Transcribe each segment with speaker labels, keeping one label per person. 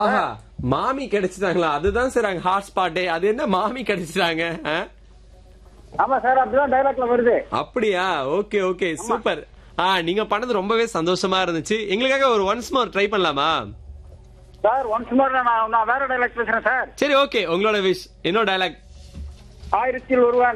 Speaker 1: ஆஹா, மாமி கிடைச்சிட்டாங்களா? அதுதான் சார் அங்க ஹாட் ஸ்பாட்டே. அது என்ன மாமி கிடைச்சிட்டாங்க?
Speaker 2: ஆமா சார், அப்படிதான் டைலாக்ல வருது.
Speaker 1: அப்படியா? Okay okay, super. நீங்க பண்ணது ரொம்பவே சந்தோஷமா இருந்துச்சு. எங்களுக்காக ஒரு ஒன்ஸ் மோர் ட்ரை பண்ணலாமா
Speaker 2: சார்? ஒன்ஸ் மோர் நான் வேற டைலாக் பேசுறேன் சார்.
Speaker 1: சரி, ஓகே, உங்களோட விஷ். என்ன டைலாக்?
Speaker 2: 1000 ஒருவன்.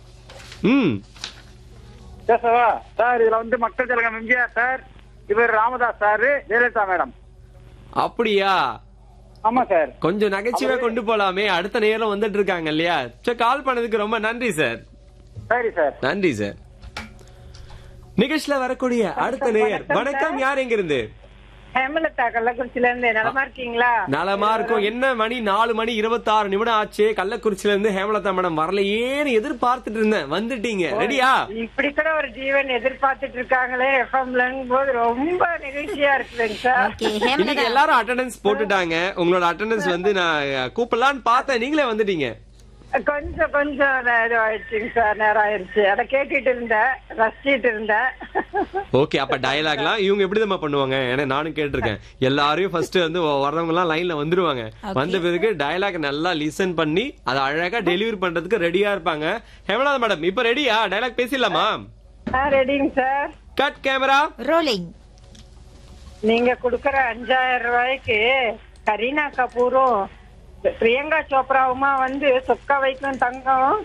Speaker 2: பேசவா சார்? இதுல வந்து மக்கள் திலகம் எம்ஜிஆர் சார், இவர் ராமதாஸ் சார், ஜெயலலிதா மேடம்.
Speaker 1: அப்படியா?
Speaker 2: ஆமா சார்.
Speaker 1: கொஞ்சம் நகைச்சுவை கொண்டு போலாமே. அடுத்த நேரம் வந்துட்டு இருக்காங்க இல்லையா? சரி, கால் பண்ணதுக்கு ரொம்ப நன்றி சார்.
Speaker 2: சரி சார்.
Speaker 1: நன்றி சார். நிகழ்ச்சியில வரக்கூடிய அடுத்த நேயர். வணக்கம், யார் எங்க இருந்து?
Speaker 3: ஹேமலதா, கள்ளக்குறிச்சில இருந்து. நலமா இருக்கீங்களா?
Speaker 1: நலமா இருக்கும். என்ன மணி 4:26 ஆச்சு. கள்ளக்குறிச்சியில இருந்து ஹேமலதா மேடம் வரலையேன்னு எதிர்பார்த்துட்டு இருந்தேன். வந்துட்டீங்க. ரெடியா?
Speaker 3: இப்படி கூட ஒரு ஜீவன் எதிர்பார்த்துட்டு இருக்காங்களே எஃப்எம்ல போது ரொம்ப நிகழ்ச்சியா இருக்குதுங்க சார்.
Speaker 1: இன்னைக்கு எல்லாரும் அட்டெண்டன்ஸ் போட்டுட்டாங்க. உங்களோட அட்டெண்டன்ஸ் வந்து நான் கூப்பிடலான்னு பார்த்தேன். நீங்களே வந்துட்டீங்க.
Speaker 3: கொஞ்சம் இதுவாயிடுச்சுங்க சார், நேரம் ஆயிடுச்சு. அதை கேட்டுட்டு இருந்தேன், ரசிச்சிட்டு இருந்தேன்.
Speaker 1: ஓகே, அப்ப டயலாக்லாம் இவங்க எப்படிதான் பண்ணுவாங்க? ஏன்னா நானும் கேட்டிருக்கேன். எல்லாரையும் ஃபர்ஸ்ட் வந்து வர்றவங்க எல்லாம் லைன்ல வந்துருவாங்க. வந்த பிறகு டயலாக் நல்லா லிசன் பண்ணி அதை அழகா டெலிவரி பண்றதுக்கு ரெடியா இருப்பாங்க. ஹேமலதா மேடம், இப்ப ரெடியா? Dialogue பேசிடலாமா?
Speaker 3: ரெடிங்க sir.
Speaker 1: Cut camera
Speaker 4: rolling.
Speaker 3: நீங்க குடுக்கற 5000 ரூபாய்க்கு கரீனா கபூரும் பிரியங்கா சோப்ராவுமா வந்து சொக்க வைக்கும் தங்கம்,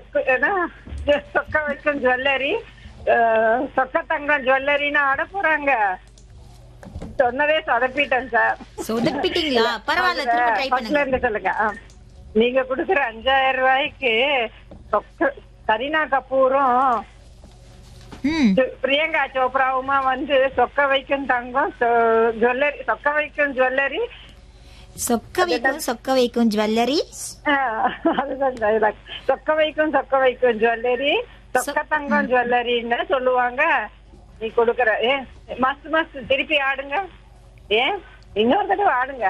Speaker 3: சொக்க வைக்கும் ஜுவல்லரி, சொக்க தங்கம் ஜுவல்லரின்னு ஆட போறாங்க. சொன்னதே சொதப்பிட்டேன் சார்.
Speaker 4: சொதப்பிட்டீங்களா? பரவாயில்ல, திரும்ப ட்ரை பண்ணுங்க.
Speaker 3: இருந்து சொல்லுங்க. நீங்க குடுக்கற 5000 ரூபாய்க்கு கரீனா கபூரும் பிரியங்கா சோப்ராவுமா வந்து சொக்க வைக்கும் தங்கம் ஜுவல்லரி, சொக்க வைக்கும் ஜுவல்லரி,
Speaker 4: சொக்க வைக்கும் ஜுவல்லரி.
Speaker 3: அதுதான் டைலாக். சொக்க வைக்கும் ஜுவல்லரி, சொக்க தங்கம் ஜுவல்லரின்னு சொல்லுவாங்க. நீ கொடுக்கற மஸ்ட் திருப்பி ஆடுங்க. இன்னொரு தடவை ஆடுங்க.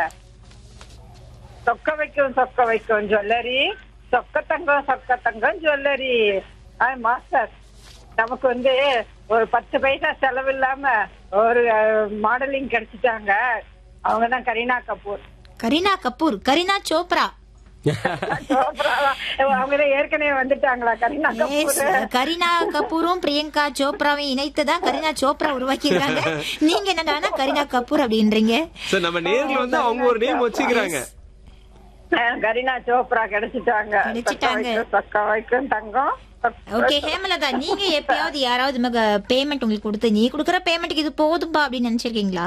Speaker 3: சொக்க வைக்கும் ஜுவல்லரி, சொக்க தங்கம் ஜுவல்லரி. மாஸ்டர், நமக்கு வந்து ஒரு 10 பைசா செலவு இல்லாம ஒரு மாடலிங் கிடைச்சிட்டாங்க. அவங்கதான் கரீனா கபூர்.
Speaker 4: கரீனா சோப்ரா.
Speaker 3: அவங்க ஏற்கனவே வந்துட்டாங்களா?
Speaker 4: கரீனா கபூரும் பிரியங்கா சோப்ராவையும் இணைத்துதான் கரீனா சோப்ரா உருவாக்கிருக்காங்க. நீங்க என்னன்னா கரீனா கபூர் அப்படின்றீங்க.
Speaker 1: நம்ம நேர்ல வந்து அவங்க ஒரு நேம் வச்சுக்கிறாங்க.
Speaker 3: கரீனா சோப்ரா கிடைச்சிட்டாங்க. சொக்க வைக்கும் தங்கம்.
Speaker 4: ஓகே ஹேமலதா, நீங்க எப்பயாவது யாராவது பேமெண்ட் உங்களுக்கு கொடுத்து நீ குடுக்கற பேமெண்ட்டுக்கு இது போதும்பா அப்படின்னு நினைச்சிருக்கீங்களா?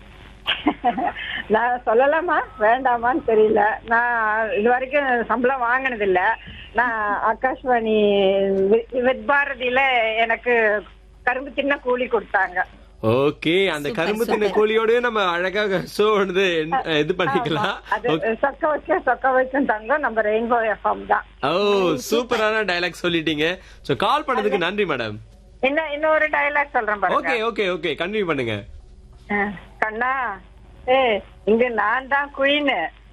Speaker 3: நான் சொல்லலாமா வேண்டாமான்னு தெரியல. நான் இது வரைக்கும் சம்பளம் வாங்கினது இல்ல. நான் ஆகாஷ்வாணி வித்பாரதியில எனக்கு கரும்பு தின்ன கூலி கொடுத்தாங்க.
Speaker 1: ஓகே, அந்த கரும்பு தின்ன கூலியோடய நம்ம அழகாக ஷோ வந்து இது பண்ணிக்கலாம்.
Speaker 3: சொக்க வைக்கும் தங்கம் நம்ம ரெயின்போ எஃப்எம் தான்.
Speaker 1: ஓ, சூப்பரான டயலாக் சொல்லிட்டீங்க. சோ கால் பண்ணதுக்கு நன்றி மேடம்.
Speaker 3: இன்னொரு டயலாக் சொல்றேன் பாருங்க.
Speaker 1: ஓகே ஓகே ஓகே, கண்டினியூ பண்ணுங்க.
Speaker 3: கண்ணா, இங்க நான் தான் குயின்.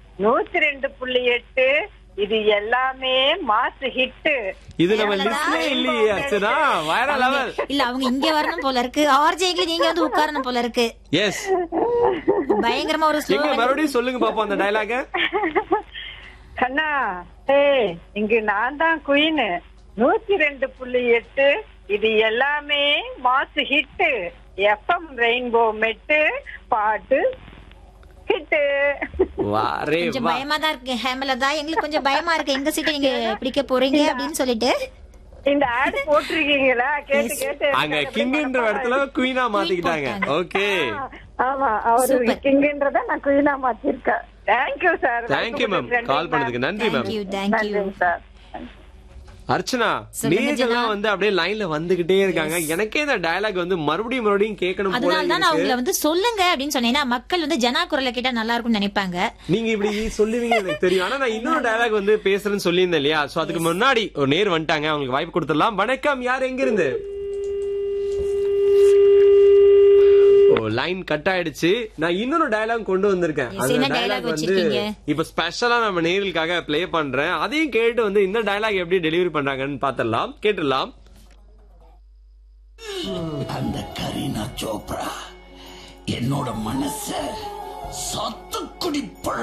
Speaker 3: 102.8 இது எல்லாமே மாஸ் ஹிட்.
Speaker 1: இது நம்ம லிஸ்ட்ல இல்லையே. அச்சனா வைரல் லெவல்.
Speaker 4: இல்ல, அவங்க இங்க வரணும் போல இருக்கு. ஆர்ஜேக்கு நீங்க வந்து உட்காரணும் போல இருக்கு.
Speaker 1: எஸ்,
Speaker 4: பயங்கரமா ஒரு ஸ்லோ.
Speaker 1: மறுபடியும் சொல்லுங்க பாப்போம் அந்த டயலாக.
Speaker 3: கண்ணா, இங்க நான் தான் குயின். 102.8 இது எல்லாமே மாஸ் ஹிட். எஃப்எம் ரெயின்போ மெட்டு பாட்டு ஹிட்.
Speaker 4: கொஞ்சம் பயமா தான் இருக்கு ஹேமலதா. எங்களுக்கு கொஞ்சம் பயமா இருக்கு. எங்க சீட்டை நீங்க பிடிக்க போறீங்க அப்படின்னு சொல்லிட்டு
Speaker 3: இந்த ஆட் போட்டிருக்கீங்களா? கேட்டு கேட்டு
Speaker 1: அங்க கிங்ன்ற இடத்துல குயினா மாத்திக்கிட்டாங்க. ஓகே,
Speaker 3: ஆமா, அவரு கிங்ன்றத நான் குயினா மாத்திருக்கேன். Thank you sir.
Speaker 1: தேங்க்யூ மேம், கால் பண்ணதுக்கு நன்றி மேம்.
Speaker 4: Thank you
Speaker 3: sir.
Speaker 1: அர்ச்சனா, நேர்கள்லாம் வந்து அப்படியே லைன்ல வந்துகிட்டே இருக்காங்க. எனக்கே இந்த டயலாக் வந்து மறுபடியும் கேட்கணும்.
Speaker 4: அதனாலதான் நான் அவங்கள வந்து சொல்லுங்க அப்படின்னு சொன்னேன்னா மக்கள் வந்து ஜனா குரலை கேட்டா நல்லா இருக்கும்னு நினைப்பாங்க.
Speaker 1: நீங்க இப்படி சொல்லுவீங்க எனக்கு தெரியும். ஆனா நான் இன்னொரு டயலாக் வந்து பேசுறேன்னு சொல்லியிருந்தேன் இல்லையா? சோ அதுக்கு முன்னாடி ஒரு நேர் வந்துட்டாங்க. அவங்களுக்கு வாய்ப்பு கொடுத்துடலாம். வணக்கம், யார் எங்க இருந்து? லைன் கட் ஆயிடுச்சு. நான் இன்னொரு டயலாக் கொண்டு வந்திருக்கேன். அந்த டயலாக் வந்து இப்ப ஸ்பெஷலா நம்ம நேயர்களுக்காக ப்ளே பண்றேன். அதையும் கேட்டு வந்து இந்த டயலாக் எப்படி டெலிவரி பண்றாங்கன்னு பாத்திரலாம், கேட்டுடலாம்.
Speaker 5: அந்த கரீனா சோப்ரா என்னோட மனச சாத்துக்குடி பழம்.